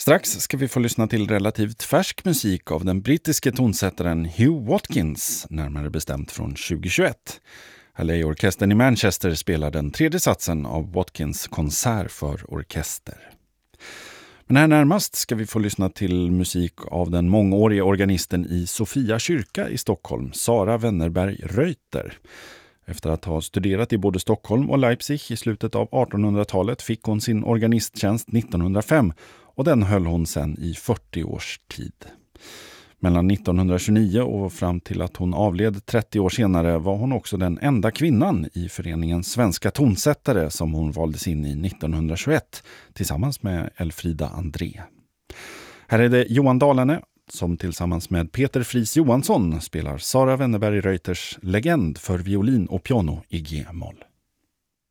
Strax ska vi få lyssna till relativt färsk musik av den brittiske tonsättaren Hugh Watkins, närmare bestämt från 2021. LA-orkestern i Manchester spelar den tredje satsen av Watkins konsert för orkester. Men här närmast ska vi få lyssna till musik av den mångåriga organisten i Sofia kyrka i Stockholm, Sara Wennerberg Reuter. Efter att ha studerat i både Stockholm och Leipzig i slutet av 1800-talet fick hon sin organisttjänst 1905 och den höll hon sedan i 40 års tid. Mellan 1929 och fram till att hon avled 30 år senare var hon också den enda kvinnan i föreningen Svenska tonsättare som hon valdes in i 1921 tillsammans med Elfrida André. Här är det Johan Dahlane som tillsammans med Peter Fries Johansson spelar Sara Wennerberg Reuters legend för violin och piano i G-moll.